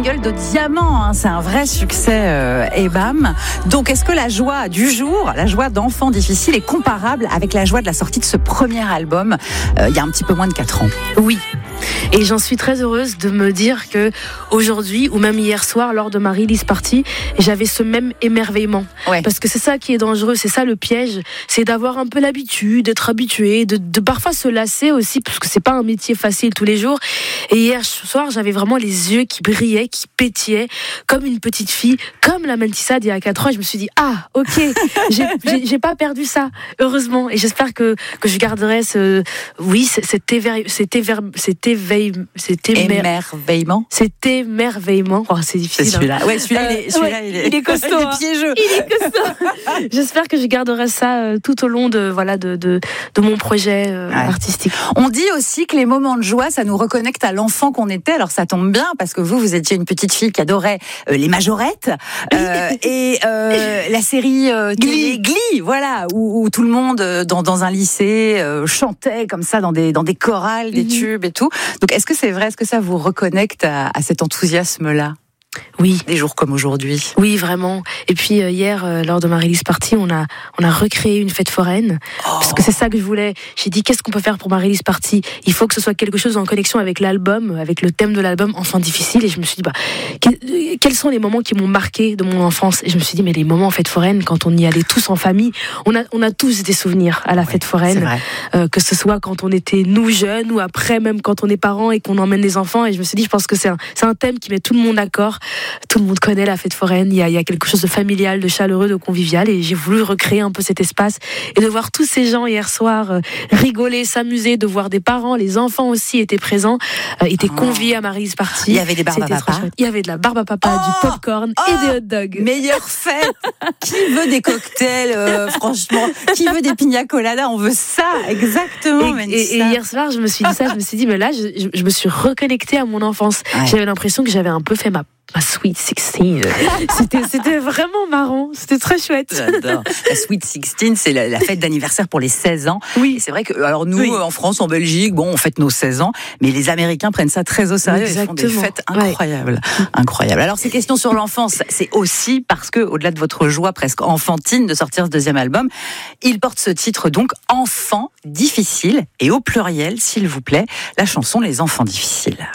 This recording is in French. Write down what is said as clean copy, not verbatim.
single de Diamant, hein. C'est un vrai succès, et bam. Donc, est-ce que la joie du jour, la joie d'enfant difficile, est comparable avec la joie de la sortie de ce premier album, il y a un petit peu moins de 4 ans? Oui. Et j'en suis très heureuse de me dire que aujourd'hui, ou même hier soir, lors de ma release party, j'avais ce même émerveillement. Ouais. Parce que c'est ça qui est dangereux, c'est ça le piège, c'est d'avoir un peu l'habitude, d'être habitué, de parfois se lasser aussi, parce que c'est pas un métier facile tous les jours. Et hier soir, j'avais vraiment les yeux qui brillaient, qui pétillaient, comme une petite fille, comme la Mentissa d'il y a 4 ans. Et je me suis dit, ah, ok, j'ai pas perdu ça, heureusement. Et j'espère que je garderai cet émerveillement. Cet émerveillement. Oh, c'est difficile. C'est celui-là. Hein. Ouais, celui-là, il est costaud. Il est piégeux. Il est costaud. J'espère que je garderai ça tout au long de mon projet artistique. On dit aussi que les moments de joie, ça nous reconnecte à l'enfant qu'on était. Alors ça tombe bien parce que vous étiez une petite fille qui adorait les majorettes et la série Glee, voilà, où tout le monde dans un lycée chantait comme ça dans des chorales, des tubes et tout. Donc est-ce que c'est vrai, est-ce que ça vous reconnecte à cet enthousiasme-là? Oui. Des jours comme aujourd'hui. Oui, vraiment. Et puis hier, lors de ma release party, on a recréé une fête foraine. Parce que c'est ça que je voulais. J'ai dit, qu'est-ce qu'on peut faire pour ma release party? Il faut que ce soit quelque chose en connexion avec l'album, avec le thème de l'album, Enfant difficile. Et je me suis dit, quels sont les moments qui m'ont marqué de mon enfance? Et je me suis dit, mais les moments en fête foraine, quand on y allait tous en famille, on a tous des souvenirs à la fête foraine. Que ce soit quand on était nous jeunes ou après, même quand on est parents et qu'on emmène les enfants. Et je me suis dit, je pense que c'est un thème qui met tout le monde d'accord. Tout le monde connaît la fête foraine, il y a quelque chose de familial, de chaleureux, de convivial, et j'ai voulu recréer un peu cet espace et de voir tous ces gens hier soir rigoler, s'amuser, de voir des parents, les enfants aussi étaient présents, étaient conviés à ma release party. Il y avait des barbes à papa. Il y avait de la barbe à papa, du popcorn et des hot dogs. Meilleure fête. Qui veut des cocktails, franchement, qui veut des pina coladas? On veut ça, exactement. Et hier soir, je me suis dit mais là, je me suis reconnectée à mon enfance. Ouais. J'avais l'impression que j'avais un peu fait ma Sweet 16. C'était vraiment marrant. C'était très chouette. J'adore. La Sweet 16, c'est la fête d'anniversaire pour les 16 ans. Oui. Et c'est vrai que, alors nous, en France, en Belgique, on fête nos 16 ans, mais les Américains prennent ça très au sérieux. Exactement. Ils font des fêtes incroyables. Ouais. Incroyables. Alors, ces questions sur l'enfance, c'est aussi parce que, au-delà de votre joie presque enfantine de sortir ce deuxième album, il porte ce titre donc, Enfant difficile, et au pluriel, s'il vous plaît, la chanson Les Enfants difficiles.